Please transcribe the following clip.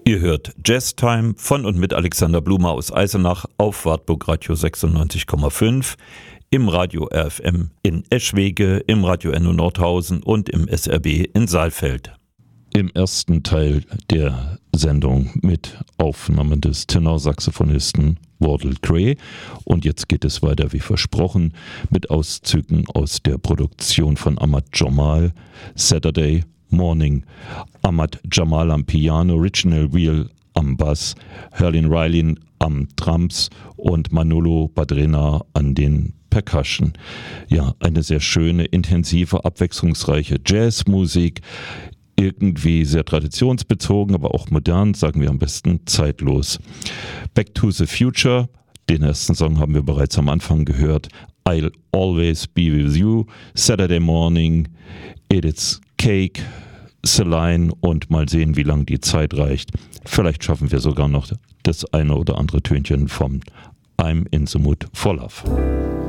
Ihr hört Jazz Time von und mit Alexander Blumer aus Eisenach auf Wartburg Radio 96,5, im Radio RFM in Eschwege, im Radio NO Nordhausen und im SRB in Saalfeld. Im ersten Teil der Sendung mit Aufnahmen des Tenorsaxophonisten Wardell Gray. Und jetzt geht es weiter wie versprochen mit Auszügen aus der Produktion von Ahmad Jamal, Saturday Morning. Ahmad Jamal am Piano, Reginald Wheel am Bass, Herlin Riley am Drums und Manolo Badrena an den Percussion. Ja, eine sehr schöne, intensive, abwechslungsreiche Jazzmusik. Irgendwie sehr traditionsbezogen, aber auch modern, sagen wir am besten zeitlos. Back to the Future, den ersten Song haben wir bereits am Anfang gehört. I'll Always Be With You, Saturday Morning, Edith's Cake, Celine und mal sehen, wie lange die Zeit reicht. Vielleicht schaffen wir sogar noch das eine oder andere Tönchen vom I'm in the Mood for Love.